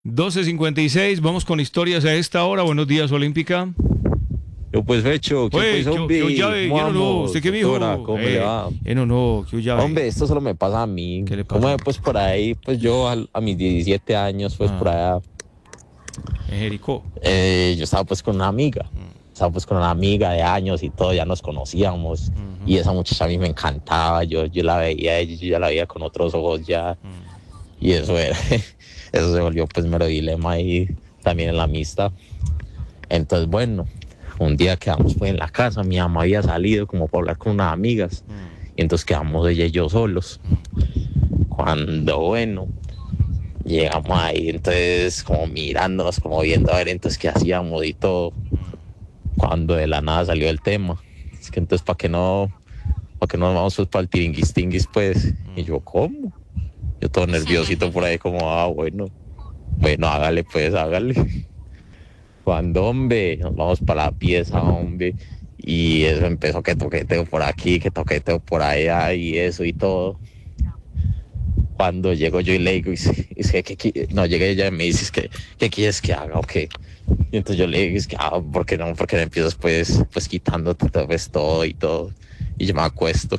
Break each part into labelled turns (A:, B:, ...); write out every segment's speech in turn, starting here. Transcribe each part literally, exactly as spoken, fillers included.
A: doce cincuenta y seis, vamos con historias a esta hora. Buenos días, Olímpica.
B: Yo pues Fecho, ¿qué
A: Oye,
B: pues
A: ¿qué, qué
B: hombre?
A: llave?
B: ¿Cómo
A: ¿Quién o no?
B: vamos?
A: ¿Usted qué me
B: Doctora,
A: dijo?
B: ¿cómo me le
A: Eh,
B: va?
A: ¿quién o no? ¿Qué llave?
B: Hombre, esto solo me pasa a mí.
A: ¿Qué le
B: ¿Cómo
A: pasa?
B: es pues por ahí? Pues yo al- a, mis diecisiete años, pues por
A: Ah,
B: allá,
A: en Jericó.
B: eh, yo estaba pues con una amiga. Estaba pues con una amiga de años y todo, ya nos conocíamos.
A: Ujú.
B: Y esa muchacha a mí me encantaba. Yo, yo la veía a ella, yo ya la veía con otros ojos ya. Y eso era, eso se volvió pues mero dilema ahí también en la amistad. Entonces, bueno, un día quedamos pues en la casa, mi mamá había salido como para hablar con unas amigas, y entonces quedamos ella y yo solos. Cuando, bueno, llegamos ahí, entonces como mirándonos, como viendo a ver entonces qué hacíamos y todo, cuando de la nada salió el tema. Es que entonces, ¿para qué no, para qué no nos vamos pues para el tiringuis tinguis pues? Y yo, ¿cómo? Yo todo nerviosito por ahí como, ah, bueno, bueno, hágale pues, hágale. Cuando, hombre, nos vamos para la pieza, hombre, y eso empezó que toqueteo por aquí, que toqueteo por allá y eso y todo. Cuando llego yo y le digo, y es es que, que, que- no, llegué ella y me dice, es que, ¿qué quieres que haga o qué? Y entonces yo le digo, es que, ah, ¿por qué no? Porque me empiezas pues, pues quitándote todo, pues, todo y todo. Y yo me acuesto.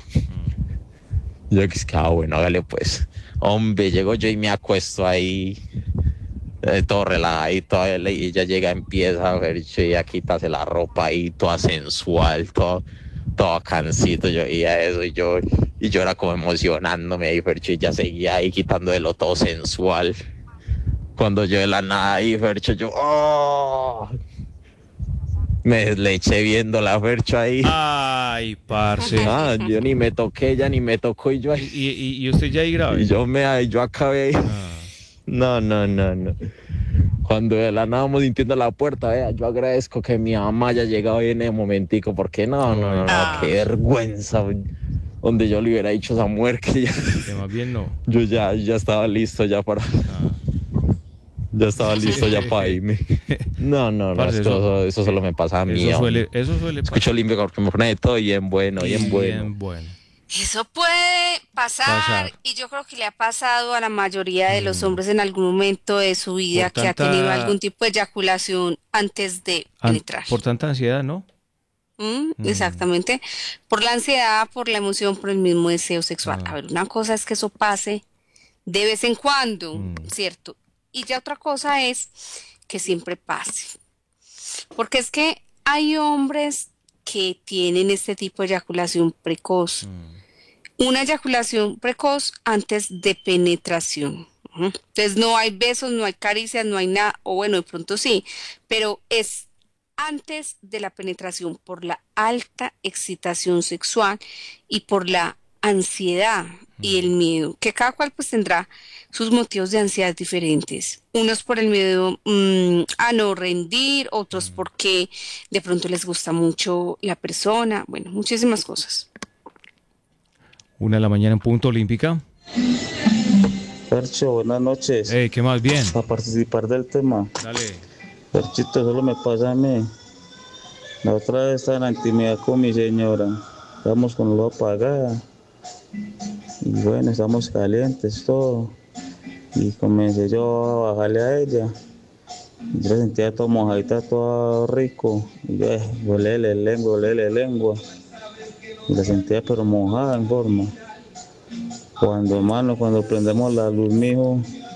B: Yo que es que, ah, bueno, hágale pues. Hombre, llego yo y me acuesto ahí, eh, todo relajadito, y ella llega, empieza a ver, y a quitarse la ropa ahí, toda sensual, todo, todo cansito, yo veía eso, y yo, y yo era como emocionándome, y Fercho, y ella seguía ahí quitándolo todo sensual. Cuando yo de la nada ahí, Fercho, yo, ¡oh! Me le eché viendo la Fercho ahí.
A: Ay, parce.
B: Ah, yo ni me toqué, ella ni me tocó, y yo
A: ¿Y,
B: ahí,
A: y, y usted ya ahí grave?
B: y yo me, yo acabé ahí.
A: Ah,
B: No, no, no, no. Cuando de la nada vamos limpiando la puerta, vea, yo agradezco que mi mamá haya llegado ahí en ese momentico, porque no, no, no,
A: Uy,
B: no, qué vergüenza. Donde yo le hubiera dicho a esa mujer que ya,
A: que más bien no.
B: yo ya, ya estaba listo ya para,
A: Ah.
B: ya estaba listo ya para irme. No, no, no,
A: Parce,
B: esto,
A: eso,
B: eso, eso solo me pasa a mí.
A: eso suele,
B: Hombre.
A: eso suele pasar.
B: Escucho limpio porque me pone de todo bien bueno, bien bueno.
A: Bien bueno.
C: Eso puede pasar
A: Pasar.
C: y yo creo que le ha pasado a la mayoría de los
A: Mm.
C: hombres en algún momento de su vida
A: Por
C: que ha tenido
A: tanta,
C: algún tipo de eyaculación antes de
A: an-
C: penetrar.
A: por tanta ansiedad, ¿no?
C: ¿Mm?
A: Mm.
C: Exactamente. Por la ansiedad, por la emoción, por el mismo deseo sexual.
A: Ah.
C: A ver, una cosa es que eso pase de vez en cuando,
A: Mm.
C: ¿cierto? Y ya otra cosa es que siempre pase. Porque es que hay hombres que tienen este tipo de eyaculación precoz.
A: Mm.
C: Una eyaculación precoz antes de penetración. Ujú. Entonces no hay besos, no hay caricias, no hay nada, o bueno, de pronto sí, pero es antes de la penetración por la alta excitación sexual y por la ansiedad y el miedo, que cada cual pues tendrá sus motivos de ansiedad diferentes. Unos por el miedo mm, a no rendir, otros porque de pronto les gusta mucho la persona, bueno, muchísimas cosas.
A: Una de la mañana en punto, Olímpica.
D: Percho, buenas noches.
A: Ey, ¿qué más? Bien.
D: A participar del tema.
A: Dale.
D: Perchito, solo me pasa a mí. La otra vez estaba en la intimidad con mi señora. Estamos con luz apagada. Y bueno, estamos calientes, todo. Y comencé yo a bajarle a ella. Y yo la sentía toda mojadita, todo rico. Y yo, eh, huelele lengua, huelele lengua. Y la sentía pero mojada en forma. Cuando, hermano, cuando prendemos la luz, mijo,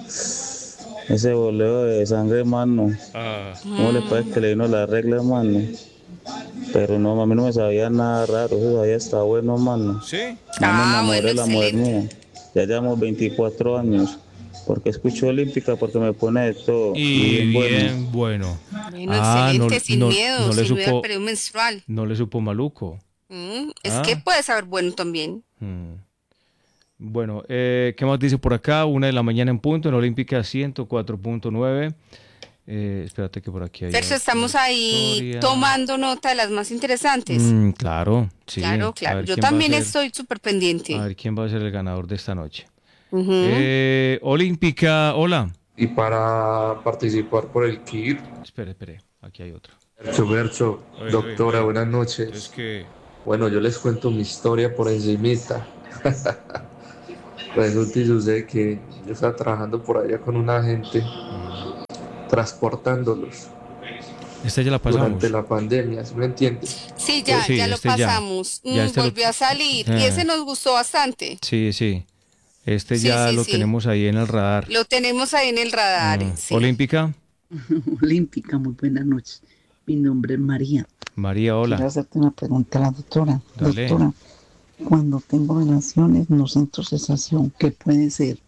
D: ese boleo de sangre, hermano,
A: Ah.
D: ¿cómo le parece que le vino la regla, hermano? Pero no, a mí no me sabía nada raro, eso sabía está bueno, hermano.
A: ¿Sí?
D: Ya me
C: Ah,
D: enamoré
C: bueno,
D: de la mujer
C: excelente.
D: mía. Ya llevamos veinticuatro años. Porque escucho Olímpica, porque me pone de todo.
A: Y
D: bien bueno.
A: bien bueno.
C: Bueno,
A: Ah, no,
C: excelente, sin
A: no,
C: miedo,
A: no le
C: sin miedo al
A: supo,
C: periodo menstrual.
A: no le supo maluco.
C: Mm, es
A: Ah.
C: que puede saber bueno también.
A: Mm. Bueno, eh, ¿qué más dice por acá? Una de la mañana en punto, en Olímpica ciento cuatro punto nueve. Eh, espérate que por aquí hay
C: Verso,
A: otra
C: estamos ahí
A: historia.
C: tomando nota de las más interesantes.
A: Mm, claro, sí.
C: Claro,
A: A
C: claro.
A: ver
C: Yo
A: quién va a
C: también
A: ser-
C: estoy súper
A: A
C: pendiente.
A: ver quién va a ser el ganador de esta noche.
C: Ujú.
A: Eh, Olímpica, hola.
E: Y para participar por el K I R,
A: Espere, espere, aquí hay otro.
E: Bercho, Bercho,
A: Oye,
E: doctora,
A: oye,
E: buenas
A: Es
E: noches.
A: que...
E: Bueno, yo les cuento mi historia por encimita. Resulta y sucede que yo estaba trabajando por allá con una gente transportándolos
A: Esta ya la pasamos.
E: durante la pandemia, ¿sí me entiendes?
C: Sí, ya,
A: Sí,
C: ya lo
A: este ya.
C: pasamos.
A: Ya
C: Mm,
A: este lo-
C: volvió a salir y
A: Ah.
C: ese nos gustó bastante.
A: Sí, sí. Este
C: Sí,
A: ya
C: sí,
A: lo
C: sí.
A: tenemos ahí en el radar.
C: Lo tenemos ahí en el radar.
A: Ah,
C: Sí.
A: Olímpica,
F: Olímpica, muy buenas noches. Mi nombre es María.
A: María,
F: Quiero
A: hola.
F: hacerte una pregunta a la doctora.
A: Dale.
F: Doctora, cuando tengo relaciones no siento sensación, ¿qué puede ser?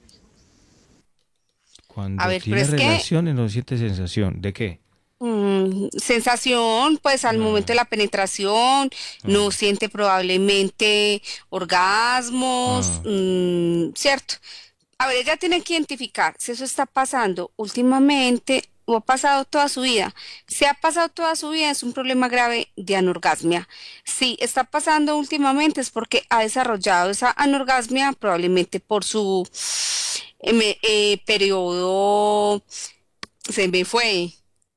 A: Cuando
C: A ver, pero
A: tienes
C: es que-
A: relaciones no sientes sensación. ¿De qué?
C: Mm, sensación, pues al momento de la penetración, no siente probablemente orgasmos,
A: Ah.
C: mm, ¿cierto? A ver, ella tiene que identificar si eso está pasando últimamente o ha pasado toda su vida. Si ha pasado toda su vida es un problema grave de anorgasmia. Si está pasando últimamente es porque ha desarrollado esa anorgasmia probablemente por su em, eh, periodo, se me fue.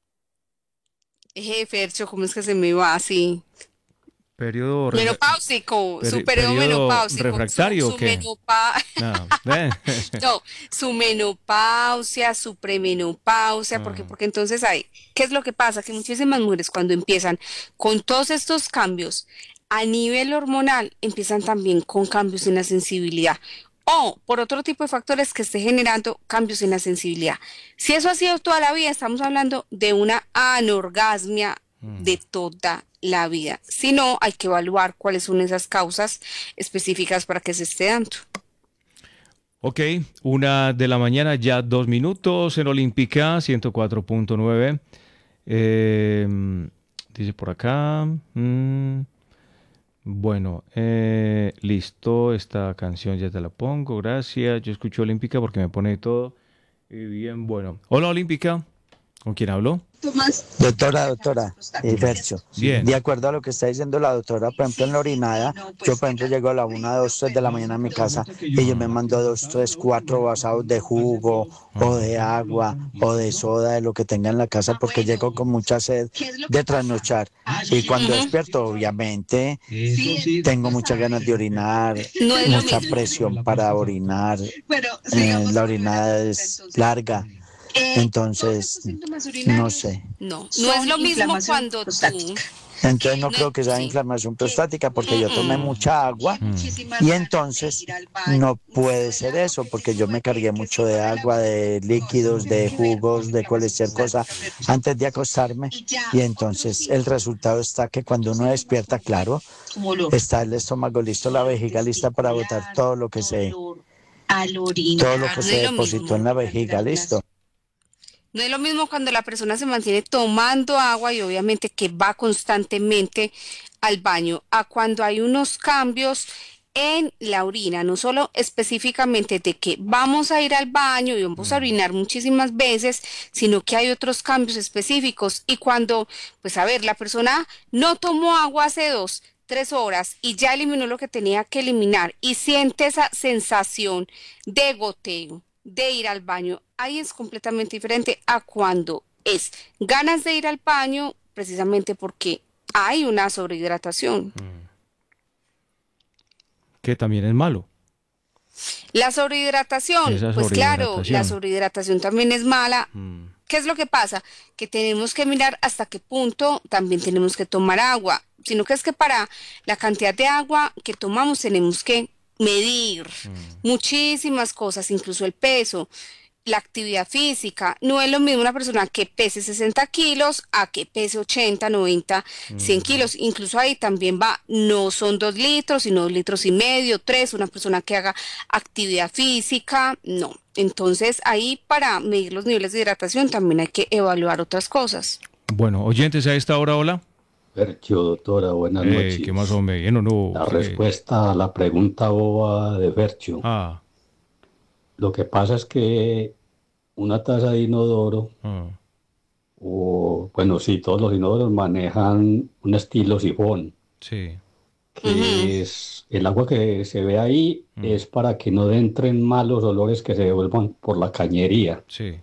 C: Eje, Fercho, ¿cómo es que se me va así?
A: Periodo re-
C: Menopáusico,
A: peri-
C: su periodo
A: periodo
C: menopáusico.
A: refractario,
C: su,
A: ¿o
C: su
A: qué?
C: menopa-
A: No, ven.
C: No, su menopausia, su premenopausia, porque,
A: Ah.
C: porque entonces hay, ¿qué es lo que pasa? Que muchísimas mujeres cuando empiezan con todos estos cambios a nivel hormonal, empiezan también con cambios en la sensibilidad o por otro tipo de factores que esté generando cambios en la sensibilidad. Si eso ha sido toda la vida, estamos hablando de una anorgasmia de toda la vida. Si no, hay que evaluar cuáles son esas causas específicas para que se esté dando.
A: Ok, una de la mañana, ya dos minutos en Olímpica, ciento cuatro punto nueve. Eh, dice por acá. mm, bueno, eh, listo, esta canción ya te la pongo, gracias. Yo escucho Olímpica porque me pone todo. Y bien, bueno. Hola Olímpica, ¿con quién hablo?
G: Doctora, doctora, eh, Fercho,
A: Bien.
G: de acuerdo a lo que está diciendo la doctora, por ejemplo, en la orinada, yo, por ejemplo, llego a la una, dos, tres de la mañana a mi casa y yo me mando dos, tres, cuatro vasados de jugo o de agua o de soda, de lo que tenga en la casa, porque llego con mucha sed de trasnochar. Y cuando despierto, obviamente, tengo muchas ganas de orinar,
C: No es lo
G: mucha
C: mismo.
G: presión para orinar, eh, la orinada es larga. Entonces, no sé.
C: No, no es lo mismo cuando tú...
G: Entonces no
C: No,
G: creo que sea
C: sí.
G: inflamación prostática porque yo tomé mucha agua y entonces no puede ser eso porque yo me cargué mucho de agua, de líquidos, de jugos, de cualquier cosa antes de acostarme y entonces el resultado está que cuando uno despierta, claro, está el estómago listo, la vejiga lista para botar todo lo que se, todo lo que se depositó en la vejiga, listo.
C: No es lo mismo cuando la persona se mantiene tomando agua y obviamente que va constantemente al baño, a cuando hay unos cambios en la orina, no solo específicamente de que vamos a ir al baño y vamos a orinar muchísimas veces, sino que hay otros cambios específicos. Y cuando, pues a ver, la persona no tomó agua hace dos, tres horas y ya eliminó lo que tenía que eliminar y siente esa sensación de goteo, de ir al baño, ahí es completamente diferente a cuando es ganas de ir al baño precisamente porque hay una sobrehidratación.
A: Que también es malo.
C: La sobrehidratación,
A: Esa
C: pues claro,
A: sobrehidratación.
C: la sobrehidratación también es mala.
A: Mm.
C: ¿Qué es lo que pasa? Que tenemos que mirar hasta qué punto también tenemos que tomar agua, sino que es que para la cantidad de agua que tomamos tenemos que medir muchísimas cosas, incluso el peso, la actividad física. No es lo mismo una persona que pese sesenta kilos a que pese ochenta, noventa, cien kilos. Incluso ahí también va, no son dos litros, sino dos litros y medio, tres, una persona que haga actividad física, no. Entonces ahí para medir los niveles de hidratación también hay que evaluar otras cosas.
A: Bueno, oyentes a esta hora, hola.
H: Fercho, doctora, buenas
A: Eh,
H: noches.
A: ¿Qué más, hombre? ¿Bien o no?
H: La
A: ¿Qué?
H: respuesta a la pregunta boba de Fercho.
A: Ah,
H: Lo que pasa es que una taza de inodoro,
A: ah,
H: o bueno, sí, todos los inodoros manejan un estilo sifón,
A: sí.
H: que
C: Ujú.
H: es el agua que se ve ahí
A: Mm.
H: es para que no entren malos olores que se devuelvan por la cañería
A: Sí.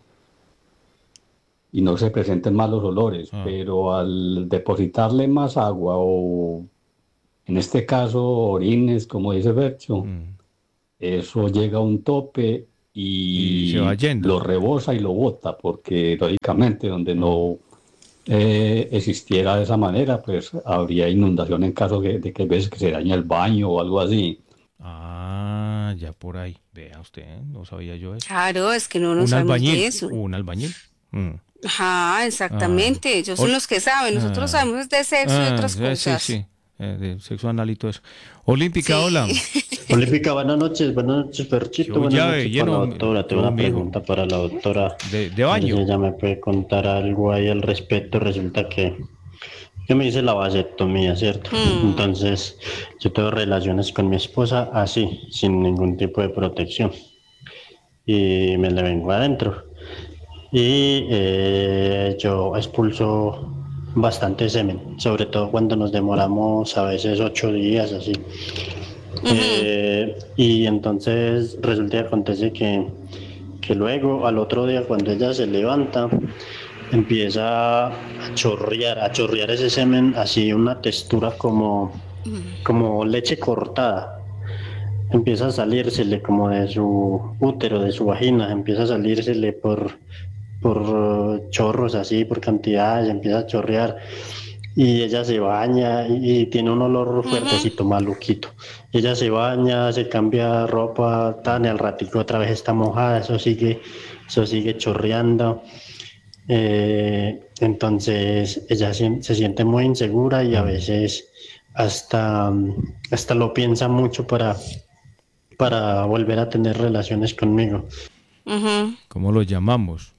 H: y no se presenten malos olores,
A: Ah.
H: pero al depositarle más agua o en este caso orines, como dice Fercho,
A: Mm.
H: eso llega a un tope
A: Y
H: y
A: se va yendo.
H: lo rebosa y lo bota, porque lógicamente donde no eh, existiera de esa manera, pues habría inundación en caso de, de que ves que se daña el baño o algo así.
A: Ah, ya por ahí. Vea usted, ¿eh? No sabía yo eso.
C: Claro, es que no, no
A: Un
C: sabemos de
A: albañil,
C: eso.
A: un albañil. Mm.
C: Ajá,
A: Ah,
C: exactamente. Ellos son
A: ol-
C: los que saben. Nosotros
A: ah,
C: sabemos de sexo y
A: ah,
C: otras
A: eh, sí,
C: cosas.
A: sí, eh, de sexo anal y todo eso. Olímpica, hola.
C: Sí.
I: Olímpica, buenas noches, buenas noches,
A: Yo
I: Perchito, buenas
A: llave
I: noches para la
A: lleno,
I: doctora. Tengo
A: yo,
I: una
A: mijo,
I: pregunta para la doctora.
A: de, de
I: A ver si
A: baño.
I: ella me puede contar algo ahí al respecto. Resulta que yo me hice la vasectomía, ¿cierto?
C: Hmm.
I: Entonces, yo tengo relaciones con mi esposa así, sin ningún tipo de protección. Y me le vengo adentro. Y eh, yo expulso bastante semen, sobre todo cuando nos demoramos a veces ocho días así.
C: Ujú.
I: Eh, y entonces resulta y acontece que, que luego, al otro día, cuando ella se levanta, empieza a chorrear, a chorrear ese semen, así una textura como,
C: Mm.
I: como leche cortada. Empieza a salírsele como de su útero, de su vagina, empieza a salírsele por, por uh, chorros así, por cantidades, empieza a chorrear y ella se baña y, y tiene un olor
C: Ujú.
I: fuertecito, maluquito. Ella se baña, se cambia ropa, tan y al ratico otra vez está mojada, eso sigue, eso sigue chorreando. Eh, entonces ella se, se siente muy insegura y a
A: Mm.
I: veces hasta, hasta lo piensa mucho para, para volver a tener relaciones conmigo.
C: Ujú.
A: ¿Cómo lo llamamos?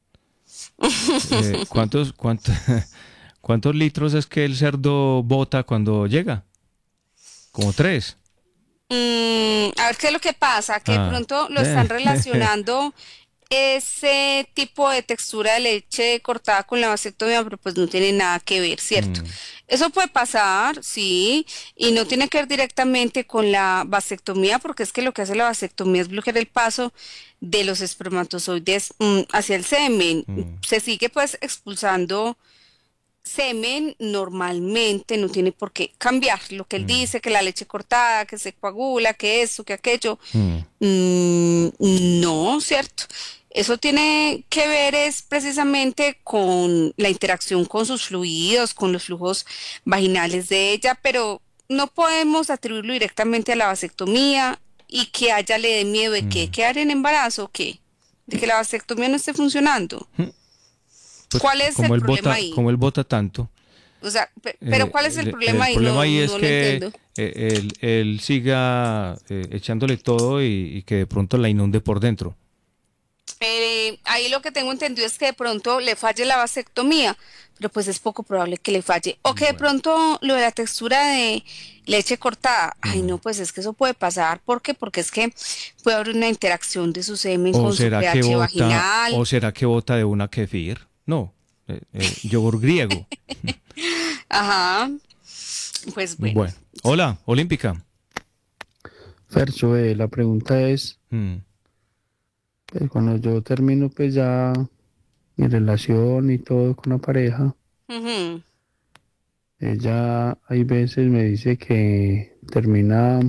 A: Eh, ¿cuántos, cuántos, cuántos litros es que el cerdo bota cuando llega? Como tres.
C: Mm, a ver qué es lo que pasa, que de
A: Ah.
C: pronto lo están relacionando ese tipo de textura de leche cortada con la vasectomía, pero pues no tiene nada que ver, ¿cierto?
A: Mm.
C: Eso puede pasar, sí, y no tiene que ver directamente con la vasectomía, porque es que lo que hace la vasectomía es bloquear el paso de los espermatozoides mm, hacia el semen.
A: Mm.
C: Se sigue pues expulsando semen normalmente, no tiene por qué cambiar. Lo que él
A: Mm.
C: dice, que la leche cortada, que se coagula, que esto, que aquello,
A: Mm.
C: mm, no, ¿cierto? Eso tiene que ver es precisamente con la interacción con sus fluidos, con los flujos vaginales de ella, pero no podemos atribuirlo directamente a la vasectomía y que a ella le dé miedo de que
A: Mm.
C: quedar en embarazo o qué, de que la vasectomía no esté funcionando.
A: Pues
C: ¿Cuál es el
A: como él
C: problema
A: bota,
C: ahí?
A: como él bota tanto,
C: O sea, pe- pero
A: eh,
C: ¿cuál es el
A: el,
C: problema
A: el
C: ahí?
A: problema
C: No,
A: ahí es
C: no lo
A: que
C: entiendo.
A: eh, él, él siga eh, echándole todo y, y que de pronto la inunde por dentro.
C: Eh, ahí lo que tengo entendido es que de pronto le falle la vasectomía, pero pues es poco probable que le falle. O que de
A: Bueno.
C: pronto lo de la textura de leche cortada, ay no,
A: Mm.
C: pues es que eso puede pasar. ¿Por qué? Porque es que puede haber una interacción de su semen
A: ¿O
C: con su
A: será que
C: pH
A: bota, o
C: vaginal.
A: será que bota de una kefir? No, eh, eh, yogur griego.
C: Ajá, pues bueno.
A: Bueno, hola, Olímpica.
J: Fercho, eh, la pregunta es,
A: Mm.
J: pues, cuando yo termino pues ya mi relación y todo con la pareja,
C: Ujú.
J: ella hay veces me dice que termina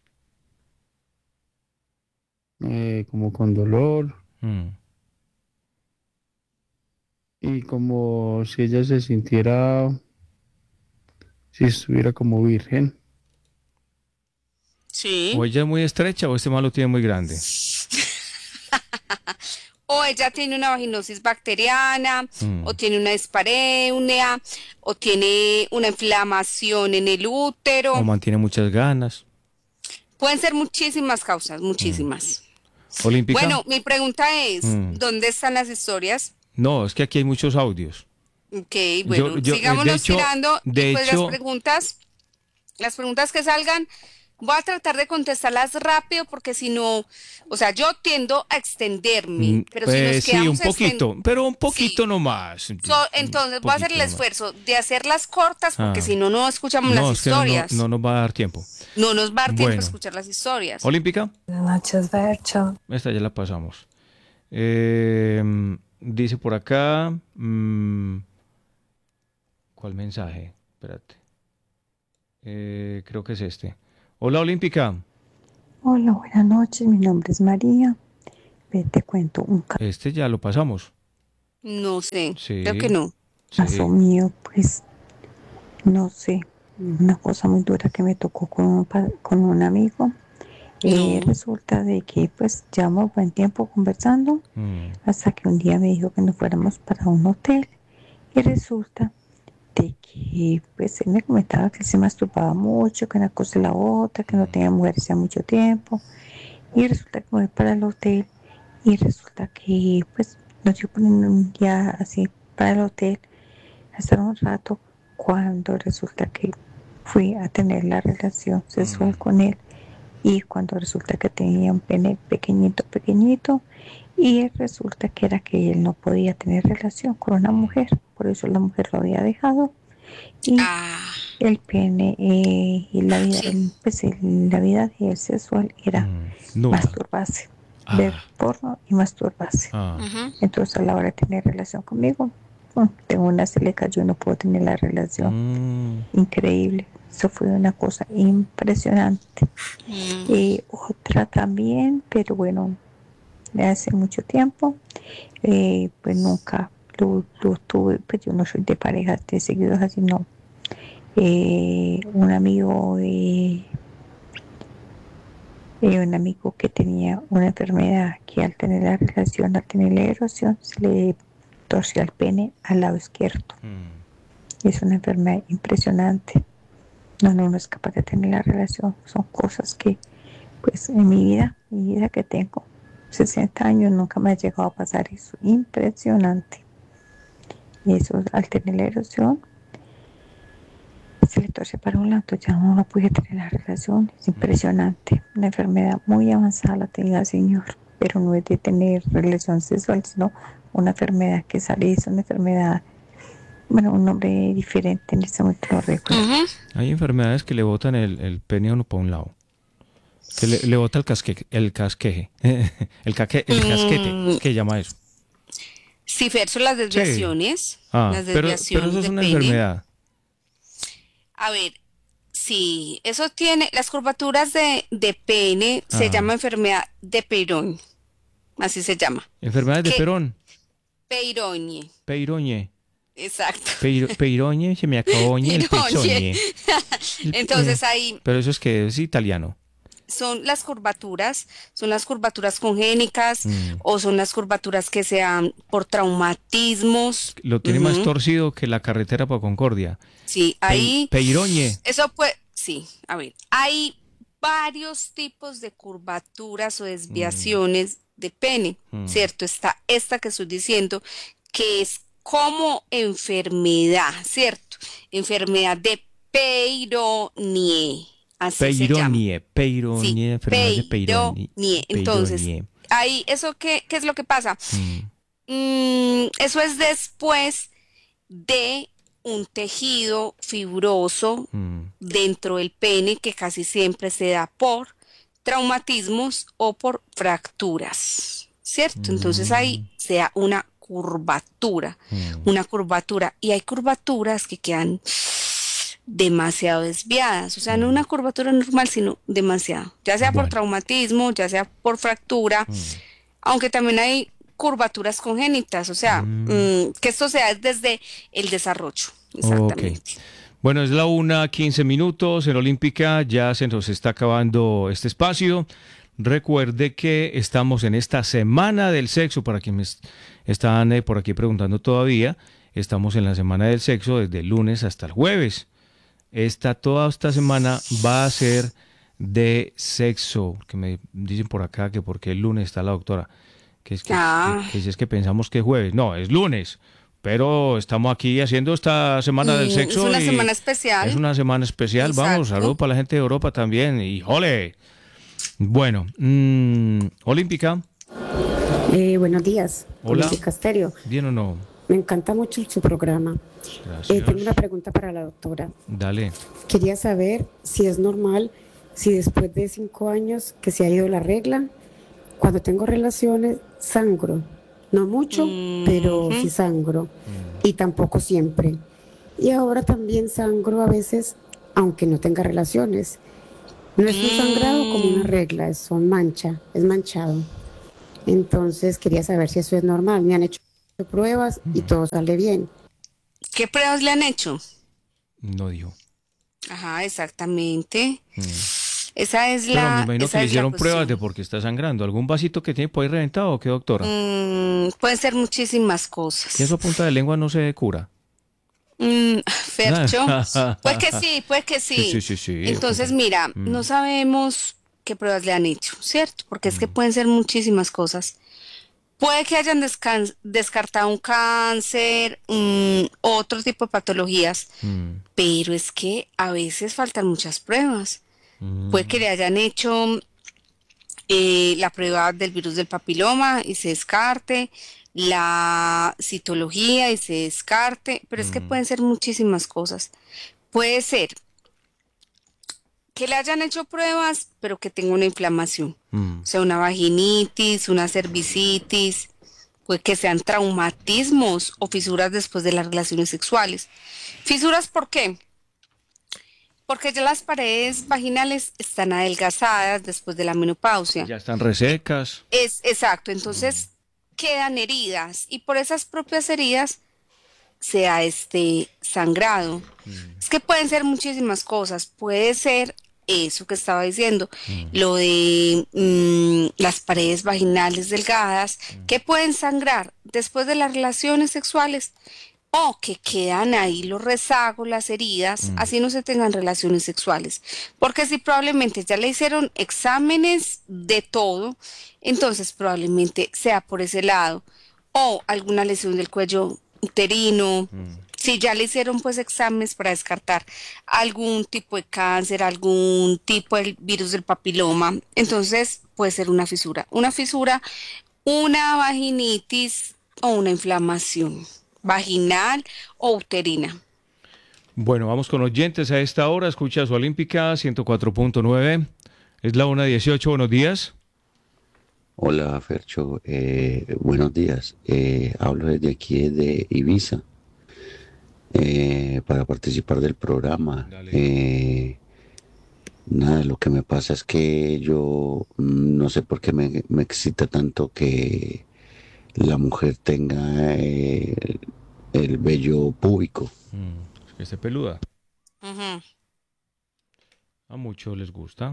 J: eh, como con dolor
A: Mm.
J: y como si ella se sintiera, si estuviera como virgen.
A: O
C: Sí.
A: ella es muy estrecha o este malo lo tiene muy grande.
C: O ella tiene una vaginosis bacteriana, o
A: Mm.
C: tiene una dispareunia, o tiene una inflamación en el
A: O
C: útero.
A: mantiene muchas ganas.
C: Pueden ser muchísimas causas,
A: Mm.
C: muchísimas.
A: Olímpica.
C: Bueno, mi pregunta es,
A: Mm.
C: ¿dónde están las historias?
A: No, es que aquí hay muchos audios.
C: Ok,
A: Yo,
C: bueno,
A: yo, eh, de
C: sigámonos
A: hecho,
C: tirando y
A: de
C: pues las
A: hecho,
C: preguntas, las preguntas que salgan, voy a tratar de contestarlas rápido porque si no, o sea, yo tiendo a
A: mm,
C: extenderme, pero si nos
A: pues sí, un
C: quedamos extendidos,
A: poquito, pero un
C: sí.
A: poquito nomás.
C: So,
A: Un
C: entonces voy a hacer
A: poquito
C: el
A: nomás.
C: esfuerzo de hacerlas cortas porque
A: Ah,
C: si no, no escuchamos las
A: no, es que no, no, no
C: historias.
A: nos va a dar tiempo.
C: No nos va a dar tiempo a
A: Bueno,
C: escuchar las historias.
A: Olímpica,
K: Buenas noches, Bercho.
A: esta ya la pasamos. Eh, dice por acá, mm, ¿cuál mensaje? Espérate. Eh, creo que es este. Hola, Olímpica.
K: Hola, buenas noches. Mi nombre es María
F: ve, te cuento un caso
A: Este ya lo pasamos.
C: No sé,
A: Sí.
C: creo que no.
A: Sí.
F: mío, pues, no sé, una cosa muy dura que me tocó con un, pa- con un amigo. Eh,
C: No.
F: resulta de que pues llevamos buen tiempo conversando
A: Mm.
F: hasta que un día me dijo que nos fuéramos para un hotel y resulta de que pues él me comentaba que él se masturbaba mucho, que una cosa y la otra, que no tenía mujeres hacía mucho tiempo y resulta que me voy para el hotel y resulta que pues nos dio por un día así para el hotel a estar un rato cuando resulta que fui a tener la relación sexual con él y cuando resulta que tenía un pene pequeñito, pequeñito y resulta que era que él no podía tener relación con una mujer, por eso la mujer lo había dejado y
C: Ah,
F: el pene eh, y la vida, el- pues el- la vida de él sexual era
A: Mm. Nula.
F: masturbarse, ver
A: Ah.
F: porno y masturbarse.
A: Ah.
C: ujú.
F: Entonces a la hora de tener relación conmigo, mm, tengo una se le cayó, no puedo tener la relación.
A: Mm.
F: Increíble, eso fue una cosa impresionante.
C: Mm.
F: Y otra también, pero bueno, de hace mucho tiempo, eh, pues nunca lo, lo tuve, pues yo no soy de parejas de seguidos así, no. Eh, un amigo de eh, un amigo que tenía una enfermedad que al tener la relación, al tener la erosión, se le torció el pene al lado izquierdo.
A: Mm.
F: Es una enfermedad impresionante. No, no, no es capaz de tener la relación. Son cosas que, pues, en mi vida, mi vida que tengo, sesenta años, nunca me ha llegado a pasar eso. Impresionante. Y eso, al tener la erosión, se le torce para un lado, ya no pude tener la relación. Es impresionante. Una enfermedad muy avanzada la tenía el señor, pero no es de tener relación sexual, sino una enfermedad que sale, es una enfermedad, bueno, un nombre diferente, en este momento lo recuerdo.
C: Ujú.
A: Hay enfermedades que le botan el, el pene a uno para un lado. Que le, le bota el casque, el casqueje. el, caque, el casquete.
C: Mm.
A: ¿Qué llama eso?
C: Sí, Fer, son las desviaciones.
A: Ah,
C: Las
A: pero,
C: desviaciones
A: pero eso es
C: de
A: una
C: pene.
A: enfermedad.
C: A ver, sí, eso tiene, las curvaturas de, de pene se
A: Ajá.
C: llama enfermedad de Peyronie, así se llama.
A: Enfermedades de
C: ¿Qué?
A: Perón.
C: Peyronie,
A: Peiroñe.
C: exacto.
A: Peiro, peiroñe, se me acabó ñe el
C: Peyronie.
A: pezoñe. El-
C: Entonces
A: eh,
C: ahí
A: Pero eso es que es italiano.
C: son las curvaturas, son las curvaturas congénicas
A: Mm.
C: o son las curvaturas que se dan por traumatismos.
A: Lo tiene más
C: Ujú.
A: torcido que la carretera para Concordia.
C: Sí,
A: Pei-
C: ahí
A: Peiroñe.
C: eso puede, sí, a ver, hay varios tipos de curvaturas o desviaciones de pene,
A: Mm.
C: ¿cierto? Está esta que estoy diciendo, que es como enfermedad, ¿cierto? Enfermedad de Peyronie, así se llama.
A: Peiroñe.
C: Sí,
A: Peiroñe. Enfermedad de Peiroñe.
C: Peyronie. Entonces,
A: Peiroñe.
C: ahí, ¿eso qué, qué es lo que pasa?
A: Mm.
C: Mm, eso es después de un tejido fibroso
A: Mm.
C: dentro del pene que casi siempre se da por traumatismos o por fracturas, ¿cierto? Entonces ahí se da una curvatura,
A: Mm.
C: una curvatura y hay curvaturas que quedan demasiado desviadas, o sea, no una curvatura normal, sino demasiado, ya sea por
A: Bueno.
C: traumatismo, ya sea por fractura,
A: Mm.
C: aunque también hay curvaturas congénitas, o sea,
A: Mm.
C: mm, que esto se da desde el desarrollo, exactamente.
A: Ok. Bueno, es la una, quince minutos en Olímpica, ya se nos está acabando este espacio. Recuerde que estamos en esta semana del sexo, para quienes están eh, por aquí preguntando todavía, estamos en la semana del sexo desde el lunes hasta el jueves. Esta, toda esta semana va a ser de sexo, que me dicen por acá que porque el lunes está la doctora, que es que,
C: Ah.
A: que, que si es que pensamos que es jueves, no, es lunes. Pero estamos aquí haciendo esta semana del
C: Mm,
A: sexo.
C: es una
A: y
C: semana especial.
A: Es una semana especial. Vamos,
C: Exacto.
A: saludos para la gente de Europa también. Y ¡jole! Bueno, mm, Olímpica,
K: Eh, buenos días,
A: Hola.
K: Olímpica Stereo.
A: ¿bien o no?
K: Me encanta mucho su programa.
A: Gracias.
K: Eh, tengo una pregunta para la doctora.
A: Dale.
K: Quería saber si es normal, si después de cinco años que se ha ido la regla, cuando tengo relaciones, sangro. No mucho,
C: Mm,
K: pero
C: ujú.
K: sí sangro. Y tampoco siempre. Y ahora también sangro a veces, aunque no tenga relaciones. No es un sangrado como una regla, es son mancha, es manchado. Entonces quería saber si eso es normal. Me han hecho pruebas y todo sale bien.
C: ¿Qué pruebas le han hecho?
A: No dijo.
C: Ajá, exactamente.
A: Mm.
C: Esa es
A: Pero
C: la
A: me imagino
C: esa
A: que le
C: es la
A: hicieron pruebas de
C: cuestión.
A: por qué está sangrando. ¿Algún vasito que tiene por ahí reventado o qué, doctora?
C: Mm, pueden ser muchísimas cosas.
A: Que eso a punta de lengua no se cura.
C: Mm, Fercho, pues que sí, pues que sí.
A: Sí, sí, sí, sí.
C: Entonces, mira,
A: Mm.
C: no sabemos qué pruebas le han hecho, ¿cierto? Porque es que pueden ser muchísimas cosas. Puede que hayan descan- descartado un cáncer, mm, otro tipo de patologías,
A: Mm.
C: pero es que a veces faltan muchas pruebas.
A: Mm.
C: Puede que le hayan hecho eh, la prueba del virus del papiloma y se descarte, la citología y se descarte, pero es que
A: Mm.
C: pueden ser muchísimas cosas. Puede ser que le hayan hecho pruebas, pero que tenga una inflamación,
A: Mm.
C: o sea, una vaginitis, una cervicitis, puede que sean traumatismos o fisuras después de las relaciones sexuales. ¿Fisuras por qué? Porque ya las paredes vaginales están adelgazadas después de la menopausia.
A: Ya están resecas.
C: Es exacto, entonces quedan heridas y por esas propias heridas se da este sangrado. Es que pueden ser muchísimas cosas, puede ser eso que estaba diciendo, lo de mm, las paredes vaginales delgadas que pueden sangrar después de las relaciones sexuales o que quedan ahí los rezagos, las heridas, así no se tengan relaciones sexuales. Porque si probablemente ya le hicieron exámenes de todo, entonces probablemente sea por ese lado. O alguna lesión del cuello uterino. Si ya le hicieron pues exámenes para descartar algún tipo de cáncer, algún tipo de virus del papiloma, entonces puede ser una fisura. Una fisura, una vaginitis o una inflamación vaginal o uterina.
A: Bueno, vamos con oyentes a esta hora. Escucha su Olímpica ciento cuatro punto nueve. Es la una dieciocho. Buenos días.
L: Hola, Fercho. Eh, buenos días. Eh, hablo desde aquí, desde Ibiza, eh, para participar del programa. Eh, nada, lo que me pasa es que yo mm, no sé por qué me, me excita tanto que la mujer tenga eh, el vello púbico.
A: Mm, es que esté peluda.
C: Ujú.
A: A muchos les gusta.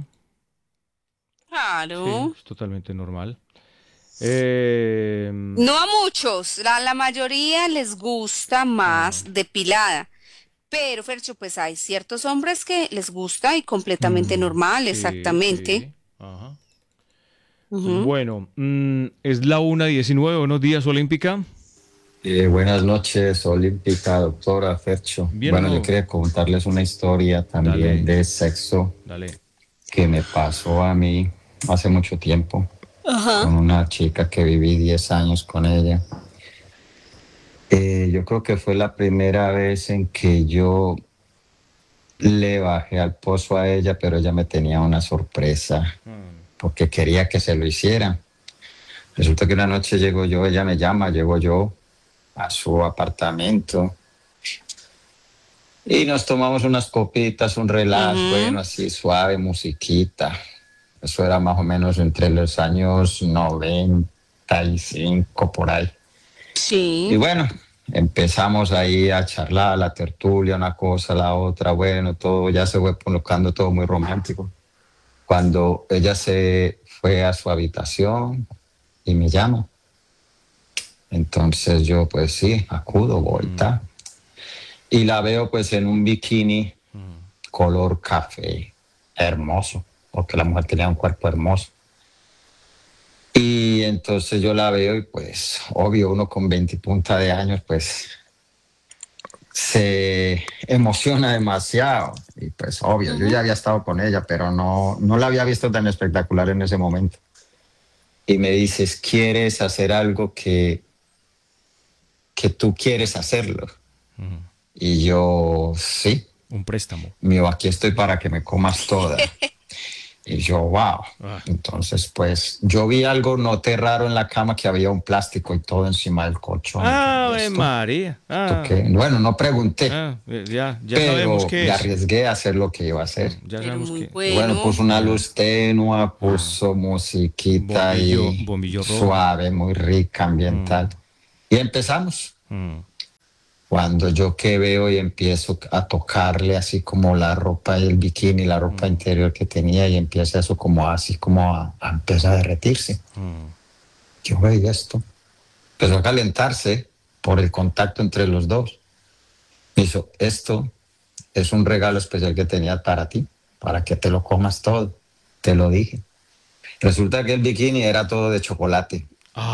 C: Claro.
A: Sí, es totalmente normal. Eh,
C: No a muchos, la, la mayoría les gusta más depilada. Pero, Fercho, pues hay ciertos hombres que les gusta y completamente
A: Mm,
C: normal,
A: sí,
C: exactamente.
A: sí. Ajá.
C: Ujú.
A: Bueno, mm, es la una diecinueve. Buenos días, Olímpica.
M: Eh, buenas noches, Olímpica, doctora Fercho.
A: Bien,
M: bueno,
A: ¿no?
M: yo quería contarles una historia también
A: Dale.
M: de sexo
A: Dale.
M: que me pasó a mí hace mucho tiempo
C: Ajá.
M: con una chica que viví diez años con ella. Eh, yo creo que fue la primera vez en que yo le bajé al pozo a ella, pero ella me tenía una sorpresa porque quería que se lo hiciera. Resulta que una noche llego yo, ella me llama, llego yo a su apartamento y nos tomamos unas copitas, un relax,
C: Ujú.
M: bueno, así suave, musiquita. Eso era más o menos entre los años noventa y cinco, por ahí.
C: Sí.
M: Y bueno, empezamos ahí a charlar, la tertulia, una cosa, la otra, bueno, todo ya se fue colocando todo muy romántico. Cuando ella se fue a su habitación y me llama, entonces yo pues sí, acudo, voy, ta. Y la veo pues en un bikini color café, hermoso, porque la mujer tenía un cuerpo hermoso. Y entonces yo la veo y pues, obvio, uno con veinte punta de años, pues se emociona demasiado. Y pues, obvio, yo ya había estado con ella, pero no, no la había visto tan espectacular en ese momento. Y me dices, ¿quieres hacer algo que, que tú quieres hacerlo? Y yo, sí.
A: Un préstamo.
M: Mío, aquí estoy para que me comas toda. Y yo, wow.
A: Ah.
M: Entonces, pues, yo vi algo, noté raro en la cama, que había un plástico y todo encima del colchón.
A: ¡Ave
M: ¿Esto?
A: María! Ah.
M: ¿Esto qué? Bueno, no pregunté,
A: Ah, ya, ya
M: pero
A: sabemos qué
M: me
A: es.
M: arriesgué a hacer lo que iba a hacer.
A: Ya
C: Pero
A: sabemos
C: muy
A: qué.
C: bueno.
M: Bueno, puso una luz tenue, puso musiquita
A: Bombillo-
M: y
A: bombillo rojo.
M: suave, muy rica, ambiental. Y empezamos.
A: Mm.
M: Cuando yo que veo y empiezo a tocarle así como la ropa, el bikini, la ropa interior que tenía, y empieza eso como así como a, a empezar a derretirse.
A: Mm.
M: Yo veía esto. Empezó a calentarse por el contacto entre los dos. Me hizo, esto es un regalo especial que tenía para ti, para que te lo comas todo. Te lo dije. Resulta que el bikini era todo de chocolate.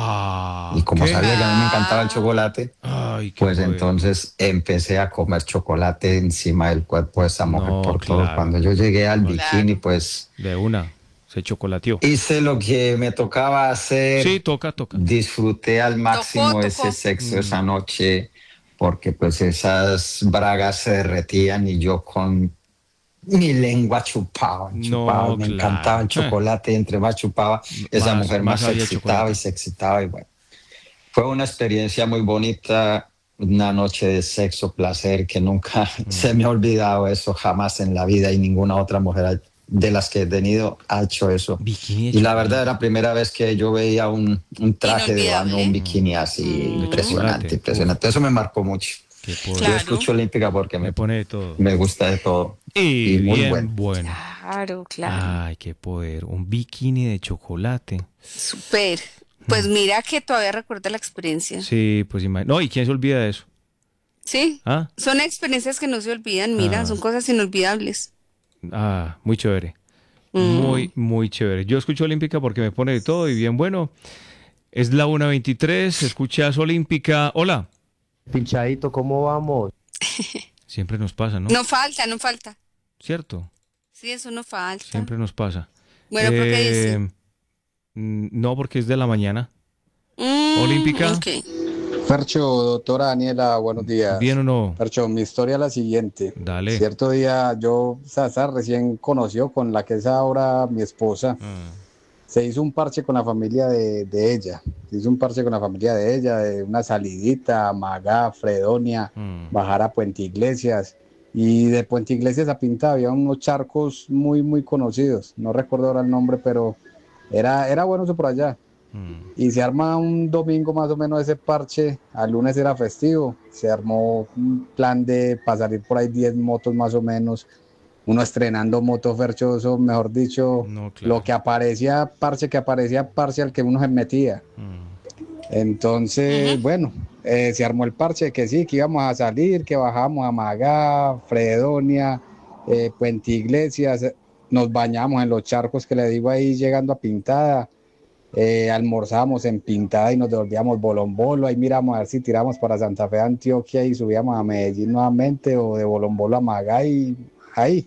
A: Ah,
M: Y como
A: ¿qué?
M: sabía que a mí me encantaba el chocolate,
A: Ay, qué
M: pues
A: bueno.
M: entonces empecé a comer chocolate encima del cuerpo de esa mujer
A: No,
M: por
A: claro.
M: todo. Cuando yo llegué al
C: Claro.
M: bikini, pues
A: De una, se chocolateó.
M: hice lo que me tocaba hacer.
A: Sí, toca, toca.
M: Disfruté al máximo
C: Tocó,
M: ese
C: tocó.
M: sexo
A: Mm.
M: esa noche, porque pues esas bragas se derretían y yo con mi lengua chupaba, chupaba.
A: No,
M: me
A: claro.
M: encantaba el chocolate, y entre más chupaba, esa
A: Más-
M: mujer
A: más
M: más, se
A: había
M: excitaba
A: chocolate.
M: y se excitaba y bueno. Fue una experiencia muy bonita, una noche de sexo, placer, que nunca se me ha olvidado eso jamás en la vida, y ninguna otra mujer ha- de las que he tenido ha hecho eso.
A: Bikini de
M: Y la
A: chocolate.
M: verdad era la primera vez que yo veía un, un traje de baño,
C: Inolvidable.
M: un bikini así,
C: Mm.
M: impresionante,
A: chocolate.
M: impresionante. Eso me marcó mucho.
A: Qué poder.
C: Claro.
M: Yo escucho Olímpica porque
A: Me
M: me,
A: pone de todo.
M: me gusta de todo.
A: Y,
M: y muy
A: bien
M: bueno.
A: bueno.
C: Claro, claro.
A: Ay, qué poder. Un bikini de chocolate.
C: Súper. Pues mira que todavía recuerda la experiencia.
A: Sí, pues imagínate. No, ¿y quién se olvida de eso?
C: Sí.
A: Ah,
C: Son experiencias que no se olvidan, mira,
A: Ah.
C: son cosas inolvidables.
A: ah, muy chévere.
C: Mm.
A: Muy, muy chévere. Yo escucho Olímpica porque me pone de todo y bien bueno. Es la una veintitrés, escuchas Olímpica. Hola.
N: Pinchadito, ¿cómo vamos?
A: Siempre nos pasa, ¿no?
C: No falta, no falta.
A: ¿Cierto?
C: Sí, eso no falta.
A: Siempre nos pasa.
C: Bueno, ¿por qué dice?
A: Eh, mm, No, porque es de la mañana.
C: Mm,
A: Olímpica.
C: ok.
O: Fercho, doctora Daniela, buenos días.
A: ¿Bien o no?
O: Fercho, mi historia es la siguiente.
A: Dale.
O: Cierto día yo, Sasa, recién conoció con la que es ahora mi esposa.
A: Ah,
O: Se hizo un parche con la familia de, de ella. Se hizo un parche con la familia de ella, de una salidita a Magá, Fredonia,
A: mm.
O: bajar a Puente Iglesias. Y de Puente Iglesias a Pinta había unos charcos muy, muy conocidos. No recuerdo ahora el nombre, pero era, era bueno eso por allá.
A: Mm.
O: Y se arma un domingo más o menos ese parche, al lunes era festivo, se armó un plan de para salir por ahí diez motos más o menos, uno estrenando moto, Ferchoso, mejor dicho,
A: No, claro.
O: lo que aparecía, parche que aparecía, parche al que uno se metía.
A: Mm.
O: Entonces, bueno, eh, se armó el parche que sí, que íbamos a salir, que bajamos a Magá, Fredonia, eh, Puente Iglesias, nos bañamos en los charcos que le digo ahí llegando a Pintada. Eh, almorzamos en Pintada y nos devolvíamos Bolombolo, ahí miramos a ver si tiramos para Santa Fe, Antioquia, y subíamos a Medellín nuevamente, o de Bolombolo a Magá, y ahí.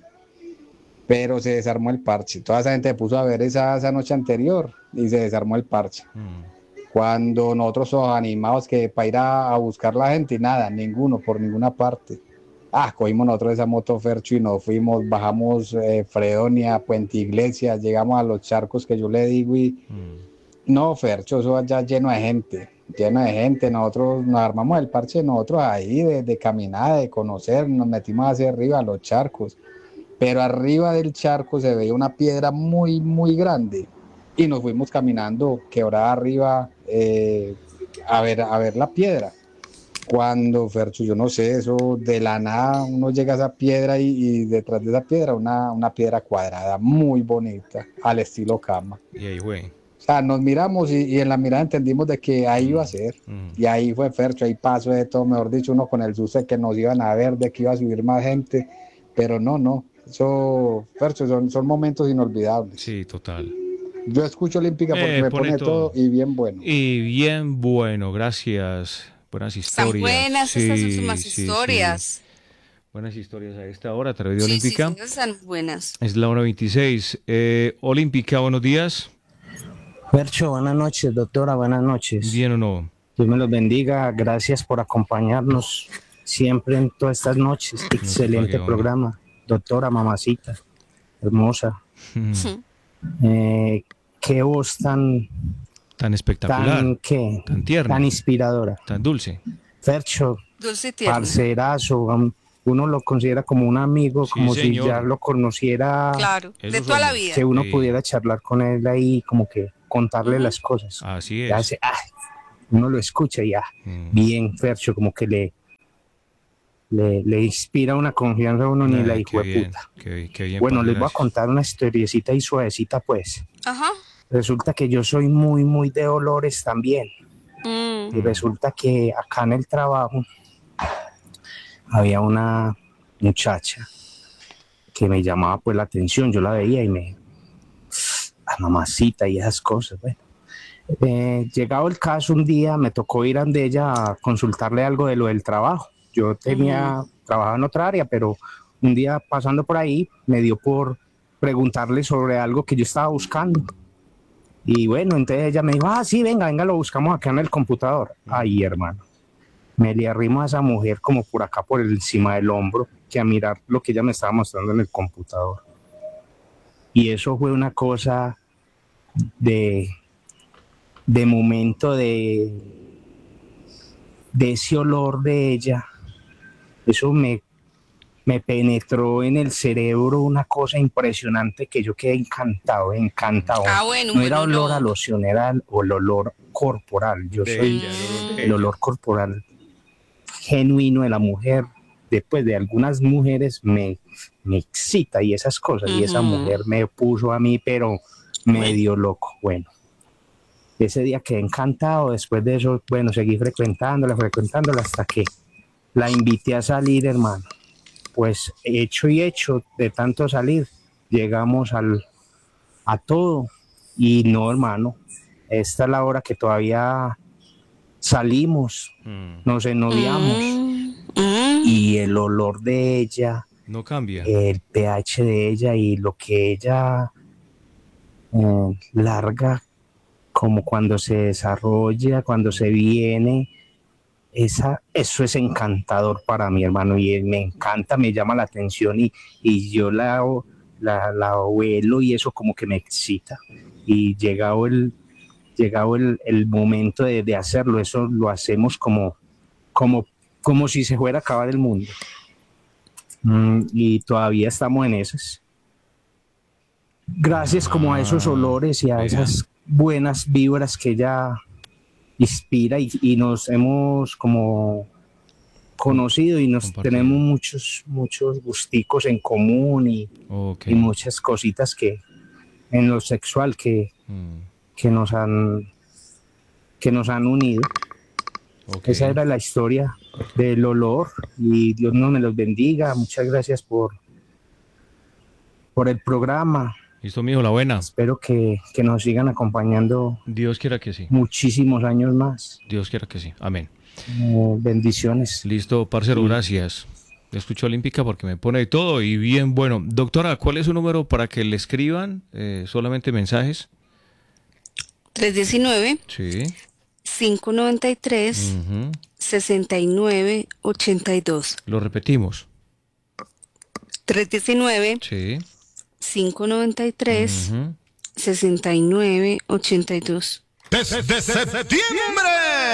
O: Pero se desarmó el parche, toda esa gente se puso a ver esa, esa noche anterior y se desarmó el parche.
A: Mm.
O: Cuando nosotros somos animados que para ir a, a buscar la gente, nada, ninguno, por ninguna parte. Ah, cogimos nosotros esa moto, Fercho, y nos fuimos, bajamos eh, Fredonia, Puente Iglesias, llegamos a los charcos que yo le digo y...
A: Mm.
O: No, Fercho, eso allá lleno de gente, lleno de gente. Nosotros nos armamos el parche, nosotros ahí de, de caminada, de conocer, nos metimos hacia arriba a los charcos. Pero arriba del charco se veía una piedra muy, muy grande. Y nos fuimos caminando, quebrada arriba, eh, a ver, a ver la piedra. Cuando, Fercho, yo no sé, eso de la nada, uno llega a esa piedra y, y detrás de esa piedra una, una piedra cuadrada, muy bonita, al estilo cama.
A: Y ahí, güey.
O: O sea, nos miramos y, y en la mirada entendimos de que ahí iba a ser.
A: Mm.
O: Y ahí fue Fercho, ahí pasó de todo, mejor dicho, uno con el susto de que nos iban a ver, de que iba a subir más gente. Pero no, no. Eso, Fercho, son, son momentos inolvidables.
A: Sí, total.
O: Yo escucho Olímpica porque
A: Eh,
O: me
A: pone
O: pone
A: todo.
O: todo y bien bueno.
A: Y bien bueno, gracias. Buenas
C: Están
A: historias.
C: buenas estas
A: Sí,
C: últimas
A: sí, sí.
C: sí.
A: Buenas historias a esta hora, a través de
C: Sí, sí,
A: Olímpica.
C: sí, están buenas.
A: Es la una veintiséis. Eh, Olímpica, buenos días.
P: Fercho, buenas noches, doctora, buenas noches.
A: ¿Bien o no?
P: Dios me los bendiga, gracias por acompañarnos siempre en todas estas noches. Excelente
A: pague, hombre.
P: programa, doctora, mamacita, hermosa.
A: Mm.
P: Eh, qué voz tan...
A: Tan espectacular.
P: Tan, ¿qué?
A: Tan tierna.
P: Tan inspiradora.
A: Tan dulce.
P: Fercho,
C: Dulce y tierno.
P: parcerazo, um, uno lo considera como un amigo,
A: Sí,
P: como
A: señor.
P: si ya lo conociera.
C: Claro, de
A: Eso
C: toda la
A: somos.
C: vida.
P: Que uno
A: Sí.
P: pudiera charlar con él ahí, como que contarle las cosas.
A: Así
P: Ya
A: es.
P: se- ah, uno lo escucha y ya,
A: Mm.
P: bien, Fercho, como que le, le, le inspira una confianza a uno, ni
A: Ay,
P: la
A: qué
P: hijo de
A: bien,
P: puta.
A: qué, qué bien,
P: Bueno,
A: parce,
P: les voy a
A: gracias.
P: contar una historiecita y suavecita, pues.
C: Ajá.
P: Resulta que yo soy muy, muy de olores también.
C: Mm.
P: Y resulta que acá en el trabajo había una muchacha que me llamaba pues la atención. Yo la veía y me... La mamacita y esas cosas, bueno. Eh, llegado el caso, un día me tocó ir a donde ella a consultarle algo de lo del trabajo. Yo tenía, trabajaba en otra área, pero un día pasando por ahí me dio por preguntarle sobre algo que yo estaba buscando. Y bueno, entonces ella me dijo, ah, sí, venga, venga, lo buscamos acá en el computador. Ay, hermano, me le arrimo a esa mujer como por acá, por encima del hombro, que a mirar lo que ella me estaba mostrando en el computador. Y eso fue una cosa de, de momento de, de ese olor de ella. Eso me, me penetró en el cerebro una cosa impresionante que yo quedé encantado, encantado.
C: Ah, bueno,
P: no
C: un
P: era
C: buen
P: olor
C: olor.
P: a loción, era el, el olor corporal. Yo
A: De
P: soy
A: ella, el olor de
P: el
A: ella.
P: olor corporal genuino de la mujer. Después de algunas mujeres me, me excita y esas cosas. Y esa
C: Ujú.
P: mujer me puso a mí, pero medio loco. Bueno, ese día quedé encantado. Después de eso, bueno, seguí frecuentándola, frecuentándola hasta que la invité a salir, hermano. Pues hecho y hecho, de tanto salir, llegamos al, a todo. Y no, hermano, esta es la hora que todavía salimos,
A: Mm.
P: nos ennoviamos.
C: Mm. Mm.
P: Y el olor de ella,
A: No cambia.
P: el pH de ella y lo que ella eh, larga, como cuando se desarrolla, cuando se viene, esa, eso es encantador para mi hermano, y me encanta, me llama la atención, y, y yo la, la, la huelo y eso como que me excita. Y llegado el, llegado el, el momento de, de hacerlo, eso lo hacemos como, como, como si se fuera a acabar el mundo. Mm, y todavía estamos en esas. Gracias como a esos olores y a esas buenas vibras que ella inspira, y, y nos hemos como conocido y nos
A: Compartido.
P: tenemos muchos muchos gusticos en común, y,
A: Ok.
P: y muchas cositas que en lo sexual que,
A: Mm.
P: que nos han que nos han unido.
A: Ok.
P: Esa era la historia del olor, y Dios nos me los bendiga. Muchas gracias por por el programa.
A: Listo, mijo, la buena.
P: Espero que, que nos sigan acompañando
A: Dios quiera que sí.
P: muchísimos años más.
A: Dios quiera que sí. Amén.
P: Eh, bendiciones.
A: Listo, parcero, gracias. Escucho Olímpica porque me pone de todo y bien bueno. Doctora, ¿cuál es su número para que le escriban? Eh, solamente mensajes.
C: tres uno nueve,
A: Sí.
C: cinco nueve tres,
A: Ujú.
C: seis nueve ocho dos.
A: Lo repetimos.
C: tres uno nueve,
A: Sí.
C: cinco nueve tres,
A: Ujú.
C: seis nueve ocho dos.
Q: Desde septiembre